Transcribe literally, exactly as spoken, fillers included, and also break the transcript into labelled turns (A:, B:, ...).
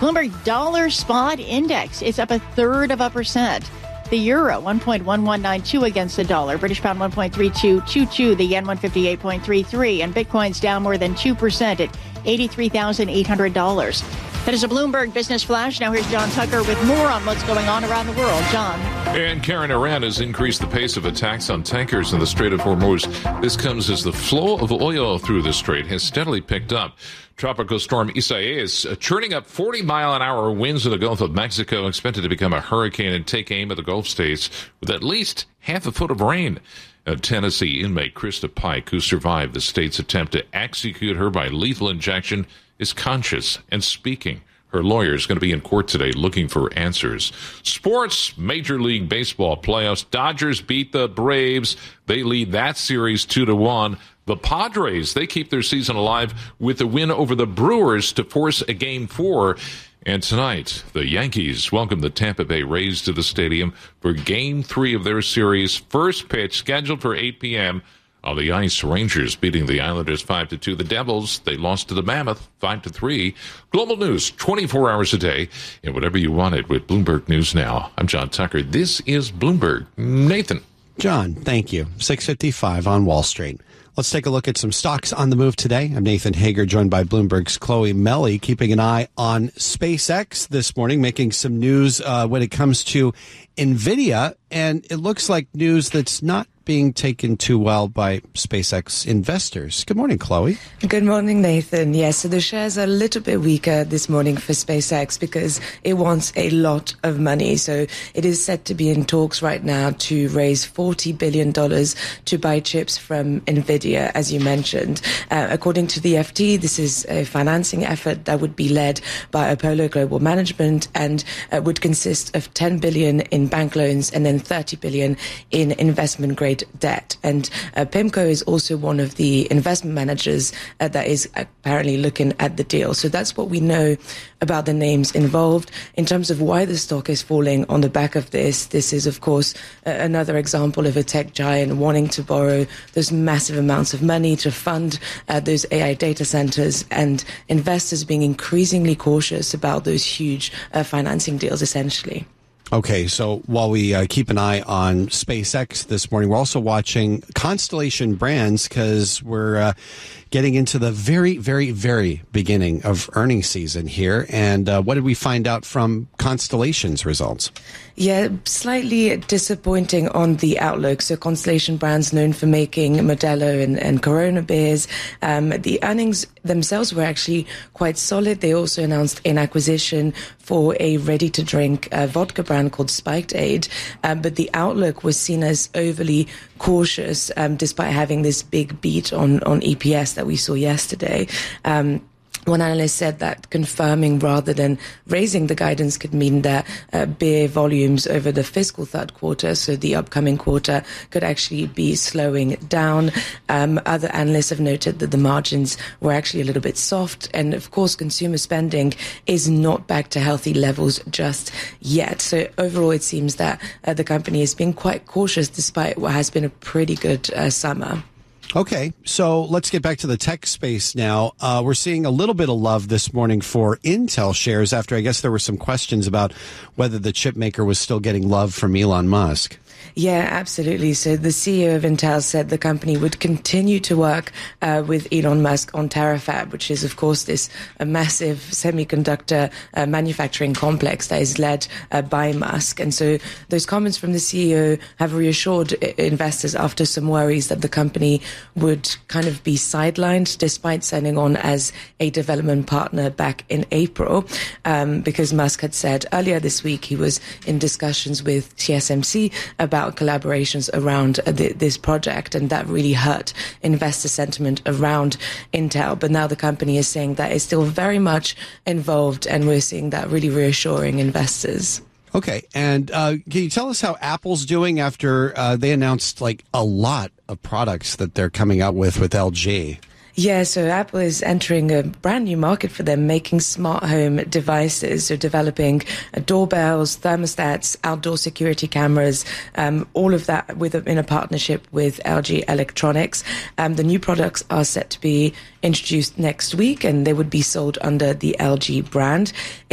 A: Bloomberg Dollar Spot Index is up a third of a percent. The euro, one point one one nine two against the dollar. British pound, one point three two two two. The yen, one fifty-eight point three three. And Bitcoin's down more than two percent at eighty-three thousand eight hundred dollars. That is a Bloomberg Business Flash. Now here's John Tucker with more on what's going on around the world. John.
B: And Karen, Iran has increased the pace of attacks on tankers in the Strait of Hormuz. This comes as the flow of oil through the strait has steadily picked up. Tropical storm Isaias uh, churning up forty mile an hour winds in the Gulf of Mexico, expected to become a hurricane and take aim at the Gulf states with at least half a foot of rain. A Tennessee inmate, Krista Pike, who survived the state's attempt to execute her by lethal injection, is conscious and speaking. Her lawyer is going to be in court today looking for answers. Sports, Major League Baseball playoffs. Dodgers beat the Braves. They lead that series two to one. The Padres, they keep their season alive with a win over the Brewers to force a game four. And tonight, the Yankees welcome the Tampa Bay Rays to the stadium for game three of their series. First pitch scheduled for eight p.m. On the ice, Rangers beating the Islanders five to two. The Devils, they lost to the Mammoth five to three. Global news, twenty-four hours a day, and whatever you wanted with Bloomberg News Now. I'm John Tucker. This is Bloomberg. Nathan.
C: John, thank you. six fifty-five on Wall Street. Let's take a look at some stocks on the move today. I'm Nathan Hager, joined by Bloomberg's Chloe Melly, keeping an eye on SpaceX this morning, making some news uh, when it comes to NVIDIA. And it looks like news that's not being taken too well by SpaceX investors. Good morning, Chloe.
D: Good morning, Nathan. Yes, so the shares are a little bit weaker this morning for SpaceX because it wants a lot of money. So it is set to be in talks right now to raise forty billion dollars to buy chips from NVIDIA, as you mentioned. Uh, according to the F T, this is a financing effort that would be led by Apollo Global Management and uh, would consist of ten billion dollars in bank loans and then thirty billion dollars in investment grade debt. And uh, PIMCO is also one of the investment managers uh, that is apparently looking at the deal. So that's what we know about the names involved. In terms of why the stock is falling on the back of this, this is, of course, uh, another example of a tech giant wanting to borrow those massive amounts of money to fund uh, those A I data centers, and investors being increasingly cautious about those huge uh, financing deals, essentially.
C: Okay, so while we uh, keep an eye on SpaceX this morning, we're also watching Constellation Brands because we're uh, getting into the very, very, very beginning of earnings season here. And uh, what did we find out from Constellation's results?
D: Yeah, slightly disappointing on the outlook. So Constellation Brands, known for making Modelo and, and Corona beers, um, the earnings themselves were actually quite solid. They also announced an acquisition for a ready-to-drink uh, vodka brand called Spiked Aid, uh, but the outlook was seen as overly cautious, um, despite having this big beat on, on E P S that we saw yesterday. Um, One analyst said that confirming rather than raising the guidance could mean that uh, beer volumes over the fiscal third quarter, so the upcoming quarter, could actually be slowing down. Um, other analysts have noted that the margins were actually a little bit soft. And of course, consumer spending is not back to healthy levels just yet. So overall, it seems that uh, the company has been quite cautious despite what has been a pretty good uh, summer.
C: Okay, so let's get back to the tech space now. Uh, we're seeing a little bit of love this morning for Intel shares after I guess there were some questions about whether the chip maker was still getting love from Elon Musk.
D: Yeah, absolutely. So the C E O of Intel said the company would continue to work uh, with Elon Musk on Terafab, which is, of course, this a massive semiconductor uh, manufacturing complex that is led uh, by Musk. And so those comments from the C E O have reassured investors after some worries that the company would kind of be sidelined despite signing on as a development partner back in April, um, because Musk had said earlier this week he was in discussions with T S M C about collaborations around the, this project, and that really hurt investor sentiment around Intel. But now the company is saying that it's still very much involved, and we're seeing that really reassuring investors.
C: Okay, and uh, can you tell us how Apple's doing after uh, they announced like a lot of products that they're coming out with with L G?
D: Yeah, so Apple is entering a brand new market for them, making smart home devices. So developing uh, doorbells, thermostats, outdoor security cameras, um, all of that with a, in a partnership with L G Electronics. Um, the new products are set to be introduced next week, and they would be sold under the L G brand.